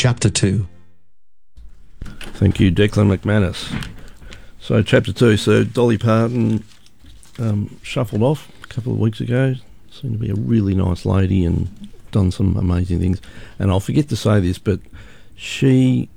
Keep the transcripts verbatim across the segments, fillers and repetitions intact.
Chapter two. Thank you, Declan McManus. So, Chapter two. So, Dolly Parton um, shuffled off a couple of weeks ago. Seemed to be a really nice lady and done some amazing things. And I'll forget to say this, but she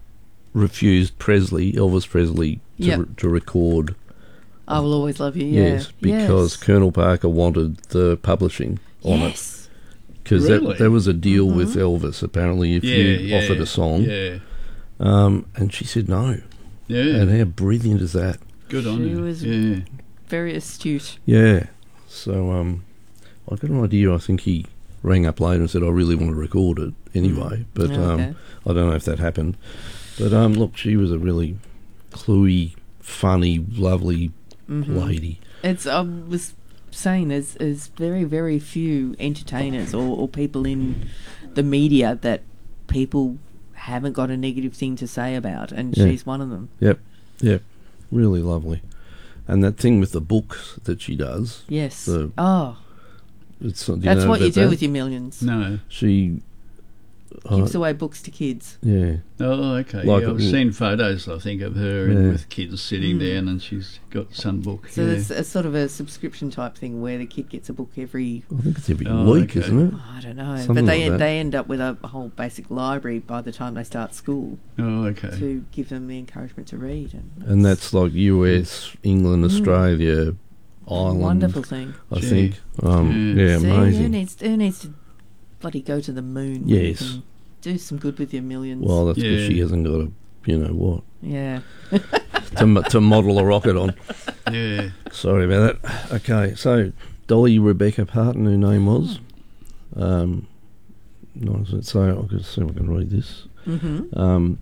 refused Presley, Elvis Presley, to, Yep. re- to record. I Will Always Love You, yeah. Yes, because yes. Colonel Parker wanted the publishing on it. Yes. Because Really? that, that was a deal Mm-hmm. with Elvis, apparently, if Yeah, you yeah, offered a song. Yeah, Um, and she said no. yeah. And how brilliant is that? Good on She you. was- Yeah. Very astute. Yeah. So um, I got an idea. I think he rang up later and said, I really want to record it anyway. But Okay. um, I don't know if that happened. But um, look, she was a really cluey, funny, lovely Mhm. lady. It's I was saying there's, there's very, very few entertainers or, or people in the media that people haven't got a negative thing to say about, and Yeah. she's one of them. Yep. Yep. Really lovely. And that thing with the books that she does, Yes. The- oh, it's, do you that's know what you about do that? with your millions. No. She... Gives uh, away books to kids. yeah. Oh, okay. Like yeah, I've a- seen photos, I think, of her Yeah. and with kids sitting Mm. down, and she's got some book. So yeah. it's a sort of a subscription type thing where the kid gets a book every. I think it's every Oh, week, okay. isn't it? Oh, I don't know, Something but they like that. they end up with a whole basic library by the time they start school Oh, okay. to give them the encouragement to read, and, And that's like U S, England, Australia, a Ireland, wonderful thing. I Gee. think. Um, Yeah. yeah, See, who amazing. needs who needs to bloody go to the moon? Yes. And do some good with your millions. Well, that's because Yeah. she hasn't got a, you know what, yeah. to, mo- to model a rocket on. Yeah. Sorry about that. Okay, so Dolly Rebecca Parton, her name was. Um, nice. So I'll just see if I can read this. Mm-hmm. Um,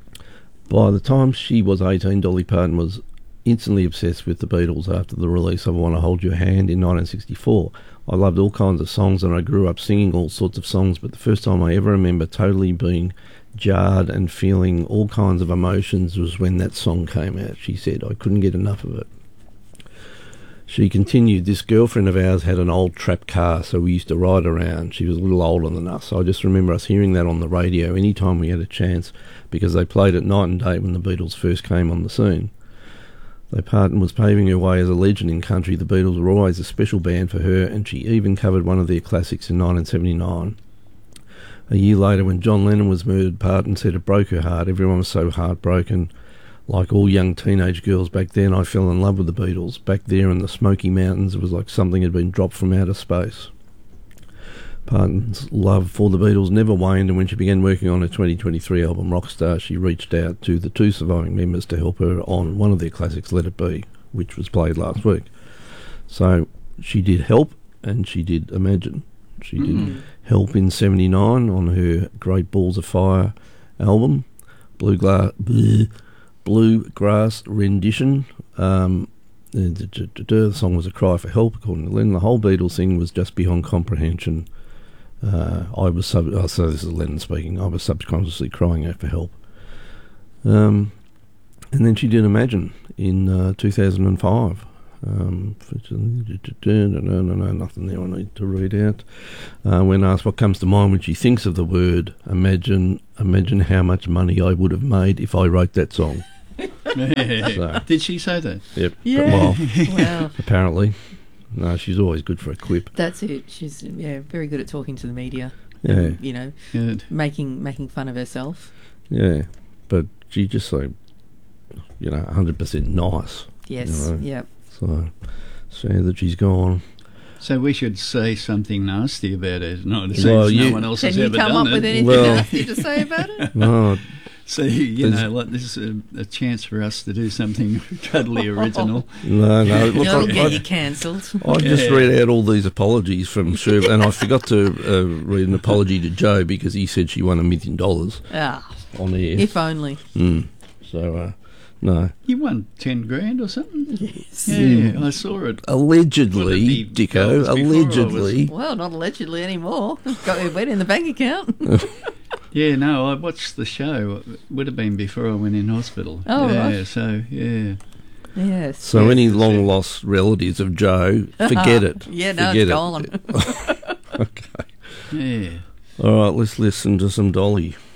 by the time she was eighteen, Dolly Parton was instantly obsessed with the Beatles after the release of I Want to Hold Your Hand in nineteen sixty-four. I loved all kinds of songs and I grew up singing all sorts of songs, but the first time I ever remember totally being jarred and feeling all kinds of emotions was when that song came out. She said, I couldn't get enough of it. She continued, this girlfriend of ours had an old trap car, so we used to ride around. She was a little older than us, so I just remember us hearing that on the radio any time we had a chance, because they played it night and day when the Beatles first came on the scene. Though Parton was paving her way as a legend in country, the Beatles were always a special band for her, and she even covered one of their classics in nineteen seventy-nine. A year later, when John Lennon was murdered, Parton said it broke her heart. Everyone was so heartbroken. Like all young teenage girls back then, I fell in love with the Beatles. Back there in the Smoky Mountains, it was like something had been dropped from outer space. Parton's love for the Beatles never waned, and when she began working on her twenty twenty-three album Rockstar, she reached out to the two surviving members to help her on one of their classics, Let It Be, which was played last week. So she did Help and she did Imagine. She did Mm. Help in seventy-nine on her Great Balls of Fire album, Blue Gla- bleh, Bluegrass Rendition. Um, the, the, the, the song was a cry for help, according to Lennon. The whole Beatles thing was just beyond comprehension. Uh, I was sub- oh, so this is Lennon speaking. I was subconsciously crying out for help. Um, and then she did Imagine in uh, two thousand five. Um, no, no, no, nothing there I need to read out. Uh, when asked what comes to mind when she thinks of the word Imagine, imagine how much money I would have made if I wrote that song. So, Did she say that? yep. Yeah. Well, Wow. apparently. No, she's always good for a quip. That's it. She's yeah very good at talking to the media. Yeah. And, you know, Good. making making fun of herself. Yeah, but she just so, you know, one hundred percent nice. Yes. You know. Yeah. So, sad that she's gone. So we should say something nasty about her tonight. It seems Well, you- no one else Can has you ever come done up it. with anything Well- nasty to say about it? No, So, you There's- know, like, this is a, a chance for us to do something totally original. no, no. Look, You'll I, get I, you cancelled. I just Yeah. read out all these apologies from Sherb, and I forgot to uh, read an apology to Joe because he said she won a million dollars Ah, on air. if only. Mm. So, uh, no. You won ten grand or something? Yes. Yeah, I saw it. Allegedly, Well, the Dicko, dollars before I allegedly. Well, not allegedly anymore. Got your wet in the bank account. Yeah, no, I watched the show. It would have been before I went in hospital. Oh, yeah, right. so, yeah. Yes. So, Yes, any that's long it. lost relatives of Joe, forget it. Yeah, no, forget it's it. gone. Okay. Yeah. All right, let's listen to some Dolly.